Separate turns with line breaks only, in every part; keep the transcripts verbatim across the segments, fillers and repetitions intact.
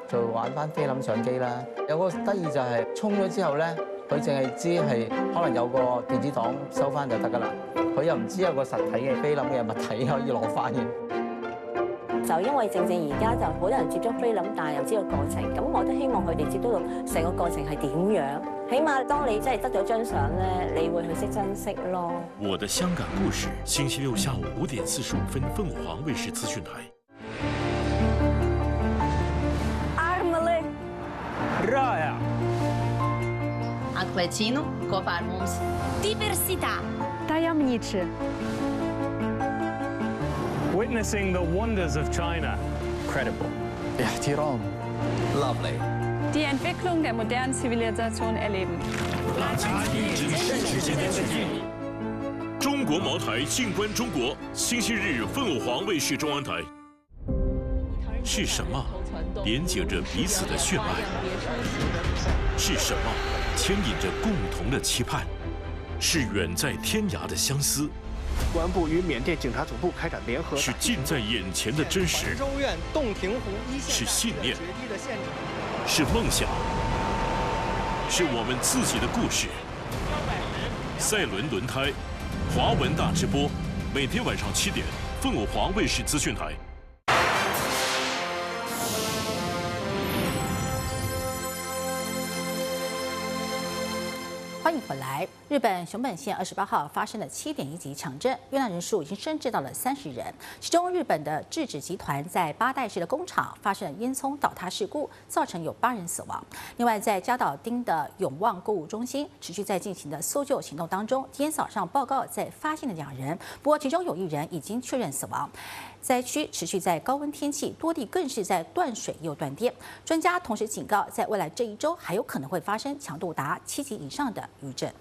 就玩翻菲林相機啦。有個得意就係沖咗之後咧，佢淨係知係可能有個電子檔收翻就得㗎啦，佢又唔知有個實體嘅菲林嘅物體可以攞翻嘅。
就因為正正而家就好多人接觸菲林，但係又知道過程，咁我都希望佢哋接觸到成個過程係點樣。起碼當你真係得咗張相咧，你會去識珍惜咯。
我的香港故事，星期六下午五點四十五分，鳳凰衛視資訊台。
Armale
Raya
Acquecino Coparmus
Diversità
Tajemniczy
Witnessing the wonders of China. Credible.
احترام.
Lovely.
Die Entwicklung der modernen Zivilisation erleben.
中国茅台静观中国，星期日凤凰卫视中央台。是什么连接着彼此的血脉？是什么牵引着共同的期盼？是远在天涯的相思。
公安部与缅甸警察总部开展联合，
是近在眼前的真实，
州院洞庭湖一线
是信念，是梦想，是我们自己的故事。赛轮轮胎，华文大直播，每天晚上七点，凤凰卫视资讯台。
欢迎回来。日本熊本县二十八号发生了七点一级强震，遇难人数已经升至到了三十人。其中，日本的制纸集团在八代市的工厂发生了烟囱倒塌事故，造成有八人死亡。另外，在加岛町的永旺购物中心持续在进行的搜救行动当中，今天早上报告在发现了两人，不过其中有一人已经确认死亡。灾区持续在高温天气，多地更是在断水又断电。专家同时警告，在未来这一周还有可能会发生强度达七级以上的余震。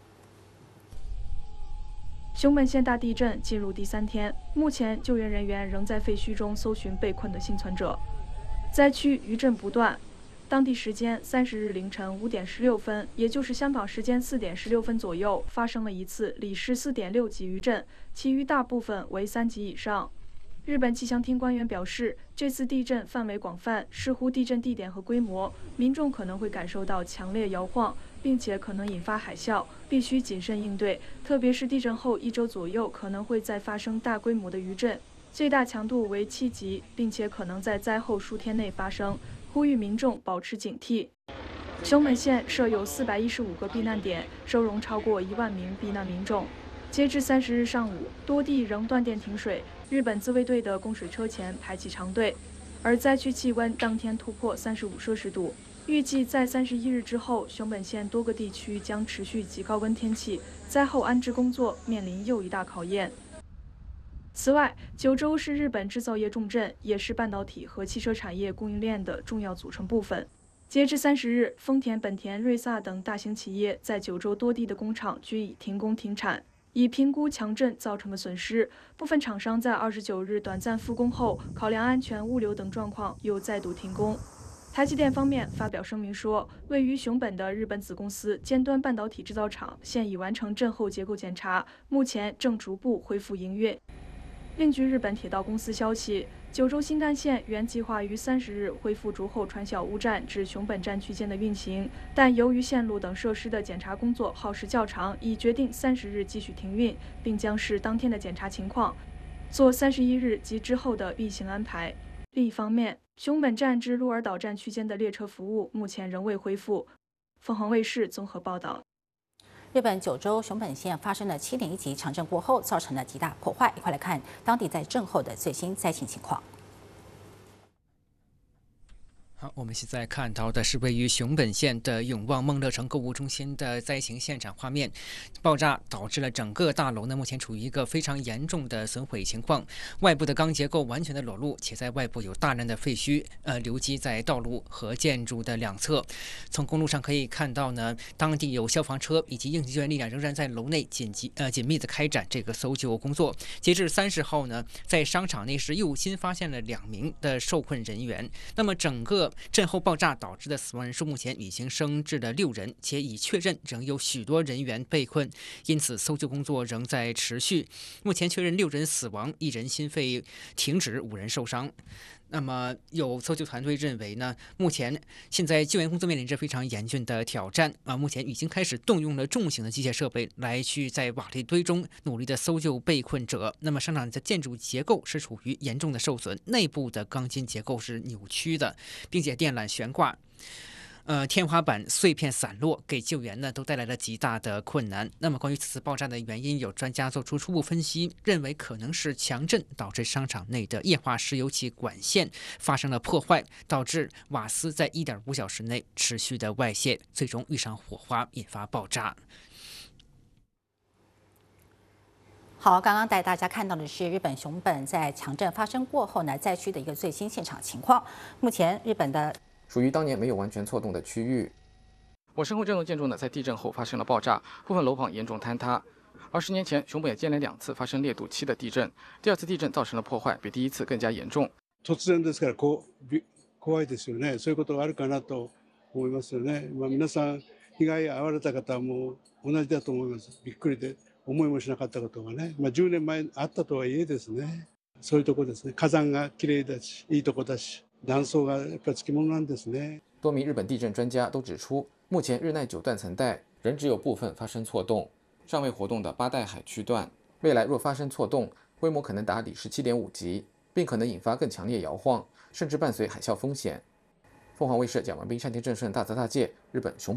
熊本县大地震进入第三天，目前救援人员仍在废墟中搜寻被困的幸存者。灾区余震不断。当地时间三十日凌晨五点十六分，也就是香港时间四点十六分左右，发生了一次里氏四点六级余震，其余大部分为三级以上。日本气象厅官员表示，这次地震范围广泛，视乎地震地点和规模，民众可能会感受到强烈摇晃，并且可能引发海啸，必须谨慎应对。特别是地震后一周左右，可能会再发生大规模的余震，最大强度为七级，并且可能在灾后数天内发生，呼吁民众保持警惕。熊本县设有四百一十五个避难点，收容超过一万名避难民众。截至三十日上午，多地仍断电停水。日本自卫队的供水车前排起长队，而灾区气温当天突破三十五摄氏度。预计在三十一日之后，熊本县多个地区将持续极高温天气，灾后安置工作面临又一大考验。此外，九州是日本制造业重镇，也是半导体和汽车产业供应链的重要组成部分。截至三十日，丰田、本田、瑞萨等大型企业在九州多地的工厂均已停工停产。以评估强震造成的损失，部分厂商在二十九日短暂复工后，考量安全、物流等状况，又再度停工。台积电方面发表声明说，位于熊本的日本子公司尖端半导体制造厂现已完成震后结构检查，目前正逐步恢复营运。另据日本铁道公司消息，九州新干线原计划于三十日恢复竹后川小屋站至熊本站区间的运行，但由于线路等设施的检查工作耗时较长，已决定三十日继续停运，并将视当天的检查情况，做三十一日及之后的运行安排。另一方面，熊本站至鹿儿岛站区间的列车服务目前仍未恢复。凤凰卫视综合报道。
日本九州熊本县发生了七点一级强震过后，造成了极大破坏。一块来看当地在震后的最新灾情情况。
好，我们现在看到的是位于熊本县的永旺梦乐城购物中心的灾情现场画面。爆炸导致了整个大楼呢，目前处于一个非常严重的损毁情况，外部的钢结构完全的裸露，且在外部有大量的废墟，呃，流积在道路和建筑的两侧。从公路上可以看到呢，当地有消防车以及应急救援力量仍然在楼内紧急呃紧密的开展这个搜救工作。截至三十号呢，在商场内是又新发现了两名的受困人员。那么整个震后爆炸导致的死亡人数目前已经升至了六人，且已确认仍有许多人员被困，因此搜救工作仍在持续。目前确认六人死亡，一人心肺停止，五人受伤。 那么有搜救团队认为呢，目前现在救援工作面临着非常严峻的挑战啊，目前已经开始动用了重型的机械设备来去在瓦砾堆中努力的搜救被困者。那么商场的建筑结构是处于严重的受损，内部的钢筋结构是扭曲的，并且电缆悬挂。呃，天花板碎片散落，给救援呢都带来了极大的困难。那么，关于此次爆炸的原因，有专家做出初步分析，认为可能是强震导致商场内的液化石油气管线发生了破坏，导致瓦斯在一点五小时内持续的外泄，最终遇上火花，引发爆炸。
好，刚刚带大家看到的是日本熊本在强震发生过后呢，灾区的一个最新现场情况。目前，日本的
属于当年没有完全错动的区域。
我身后这栋建筑呢，在地震后发生了爆炸，部分楼房严重坍塌。而十年前，熊本也接连两次发生烈度七的地震，第二次地震造成的破坏比第一次更加严重。
突然ですからこう怖いですよね。そういうことがあるかなと思いますよね。まあ皆さん被害に遭われた方も同じだと思います。びっくりで思いもしなかったことがね。まあじゅうねんまえあったとはいえですね。そういうとこですね。火山が綺麗だし、いいとこだし。
多名日本地震专家都指出，目前日奈九断层带仍只有部分发生错动，尚未活动的八代海区段，未来若发生错动，规模可能达里氏七点五级，并可能引发更强烈摇晃，甚至伴随海啸风险。凤凰卫视蒋文斌、山田正顺大泽大介，日本熊。